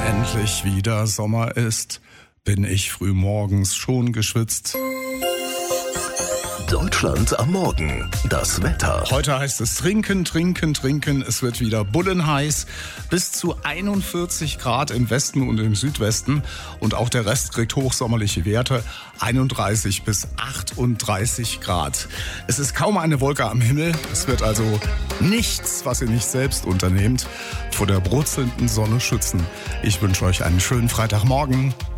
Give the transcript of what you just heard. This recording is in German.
endlich wieder Sommer ist, bin ich frühmorgens schon geschwitzt. Deutschland am Morgen. Das Wetter. Heute heißt es trinken, trinken, trinken. Es wird wieder bullenheiß. Bis zu 41 Grad im Westen und im Südwesten. Und auch der Rest kriegt hochsommerliche Werte. 31 bis 38 Grad. Es ist kaum eine Wolke am Himmel. Es wird also nichts, was ihr nicht selbst unternehmt, vor der brutzelnden Sonne schützen. Ich wünsche euch einen schönen Freitagmorgen.